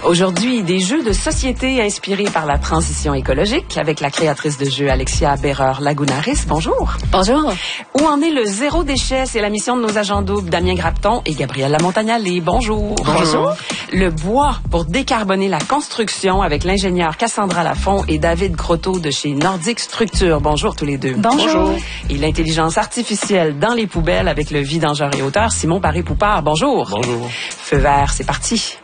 Aujourd'hui, des jeux de société inspirés par la transition écologique avec la créatrice de jeux Alexia Béreur-Lagunaris. Bonjour. Bonjour. Où en est le zéro déchet? C'est la mission de nos agents doubles Damien Grapton et Gabrielle Lamontagnale. Bonjour. Bonjour. Le bois pour décarboner la construction avec l'ingénieur Cassandra Lafont et David Croteau de chez Nordic Structure. Bonjour tous les deux. Bonjour. Et l'intelligence artificielle dans les poubelles avec le vidangeur et auteur Simon Paré-Poupard. Bonjour. Bonjour. Feu vert, c'est parti.